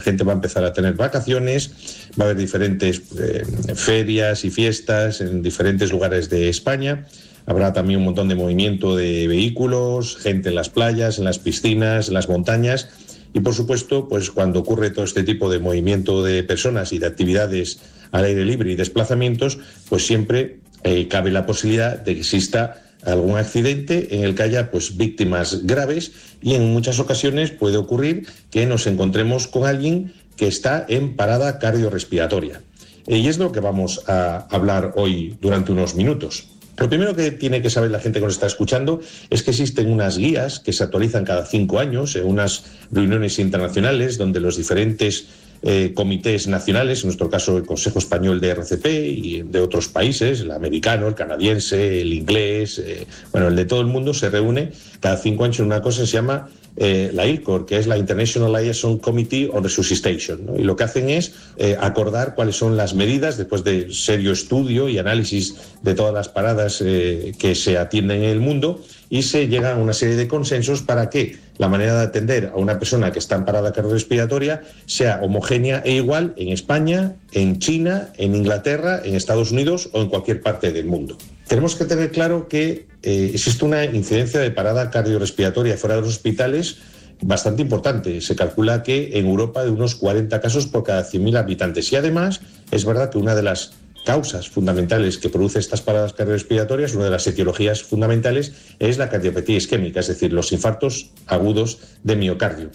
gente va a empezar a tener vacaciones, va a haber diferentes ferias y fiestas en diferentes lugares de España. Habrá también un montón de movimiento de vehículos, gente en las playas, en las piscinas, en las montañas. Y por supuesto, pues cuando ocurre todo este tipo de movimiento de personas y de actividades al aire libre y desplazamientos, pues siempre cabe la posibilidad de que exista algún accidente en el que haya pues víctimas graves, y en muchas ocasiones puede ocurrir que nos encontremos con alguien que está en parada cardiorrespiratoria. Y es de lo que vamos a hablar hoy durante unos minutos. Lo primero que tiene que saber la gente que nos está escuchando es que existen unas guías que se actualizan cada 5 años en unas reuniones internacionales donde los diferentes comités nacionales, en nuestro caso el Consejo Español de RCP y de otros países, el americano, el canadiense, el inglés, el de todo el mundo, se reúne cada 5 años en una cosa que se llama la ILCOR, que es la International Liaison Committee on Resuscitation, ¿no? Y lo que hacen es acordar cuáles son las medidas después de serio estudio y análisis de todas las paradas que se atienden en el mundo, y se llega a una serie de consensos para que la manera de atender a una persona que está en parada cardiorrespiratoria sea homogénea e igual en España, en China, en Inglaterra, en Estados Unidos o en cualquier parte del mundo. Tenemos que tener claro que existe una incidencia de parada cardiorrespiratoria fuera de los hospitales bastante importante. Se calcula que en Europa de unos 40 casos por cada 100.000 habitantes. Y además es verdad que una de las causas fundamentales que produce estas paradas cardiorrespiratorias, una de las etiologías fundamentales, es la cardiopatía isquémica, es decir, los infartos agudos de miocardio.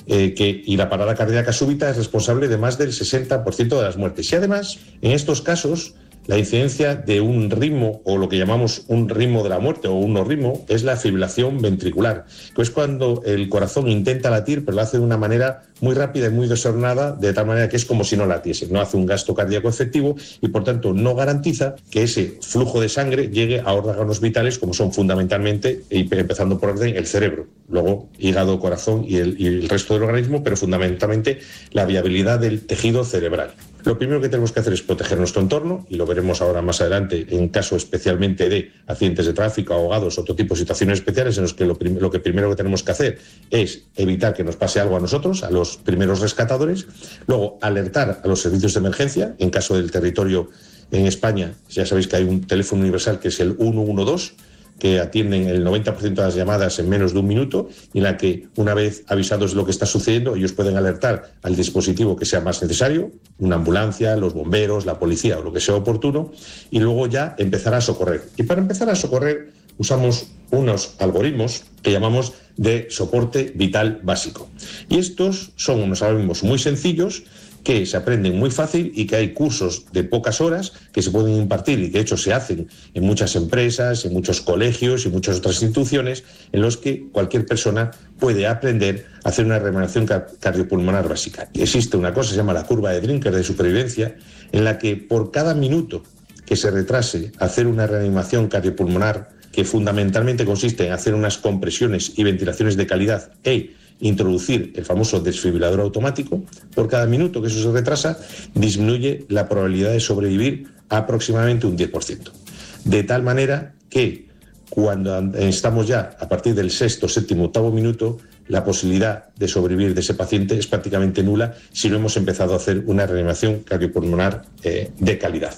Y la parada cardíaca súbita es responsable de más del 60% de las muertes. Y además, en estos casos, la incidencia de un ritmo, o lo que llamamos un ritmo de la muerte o un no ritmo, es la fibrilación ventricular, que es cuando el corazón intenta latir, pero lo hace de una manera muy rápida y muy desordenada, de tal manera que es como si no latiese, no hace un gasto cardíaco efectivo y por tanto no garantiza que ese flujo de sangre llegue a órganos vitales como son fundamentalmente, empezando por orden, el cerebro, luego hígado, corazón y el resto del organismo, pero fundamentalmente la viabilidad del tejido cerebral. Lo primero que tenemos que hacer es proteger nuestro entorno, y lo veremos ahora más adelante en caso especialmente de accidentes de tráfico, ahogados, otro tipo de situaciones especiales en los que lo que primero que tenemos que hacer es evitar que nos pase algo a nosotros, a los primeros rescatadores. Luego, alertar a los servicios de emergencia. En caso del territorio en España, ya sabéis que hay un teléfono universal que es el 112, que atienden el 90% de las llamadas en menos de un minuto, y en la que, una vez avisados de lo que está sucediendo, ellos pueden alertar al dispositivo que sea más necesario, una ambulancia, los bomberos, la policía o lo que sea oportuno, y luego ya empezar a socorrer. Y para empezar a socorrer usamos unos algoritmos que llamamos de soporte vital básico. Y estos son unos algoritmos muy sencillos que se aprenden muy fácil y que hay cursos de pocas horas que se pueden impartir y que de hecho se hacen en muchas empresas, en muchos colegios y muchas otras instituciones, en los que cualquier persona puede aprender a hacer una reanimación cardiopulmonar básica. Existe una cosa que se llama la curva de Drinker de supervivencia, en la que por cada minuto que se retrase hacer una reanimación cardiopulmonar, que fundamentalmente consiste en hacer unas compresiones y ventilaciones de calidad introducir el famoso desfibrilador automático, por cada minuto que eso se retrasa, disminuye la probabilidad de sobrevivir aproximadamente un 10%. De tal manera que cuando estamos ya a partir del 6º, 7º, 8º minuto, la posibilidad de sobrevivir de ese paciente es prácticamente nula si no hemos empezado a hacer una reanimación cardiopulmonar de calidad.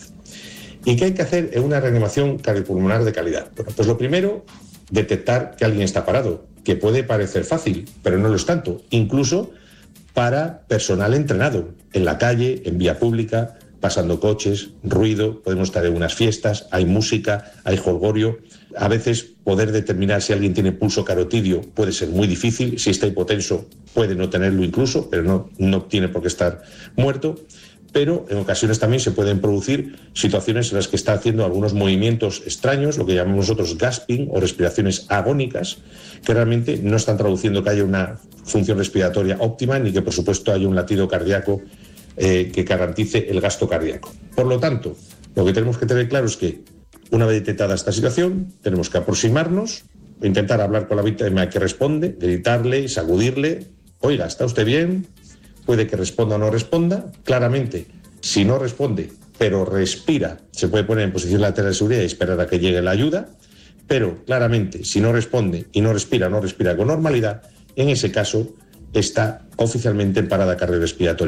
¿Y qué hay que hacer en una reanimación cardiopulmonar de calidad? Bueno, pues lo primero, detectar que alguien está parado, que puede parecer fácil, pero no lo es tanto, incluso para personal entrenado, en la calle, en vía pública, pasando coches, ruido, podemos estar en unas fiestas, hay música, hay jolgorio. A veces poder determinar si alguien tiene pulso carotidio puede ser muy difícil, si está hipotenso puede no tenerlo incluso, pero no tiene por qué estar muerto. Pero en ocasiones también se pueden producir situaciones en las que está haciendo algunos movimientos extraños, lo que llamamos nosotros gasping o respiraciones agónicas, que realmente no están traduciendo que haya una función respiratoria óptima ni que, por supuesto, haya un latido cardíaco que garantice el gasto cardíaco. Por lo tanto, lo que tenemos que tener claro es que, una vez detectada esta situación, tenemos que aproximarnos, intentar hablar con la víctima que responde, gritarle, sacudirle: oiga, ¿está usted bien? Puede que responda o no responda. Claramente, si no responde, pero respira, se puede poner en posición lateral de seguridad y esperar a que llegue la ayuda. Pero claramente, si no responde y no respira con normalidad, en ese caso está oficialmente en parada cardiorrespiratoria.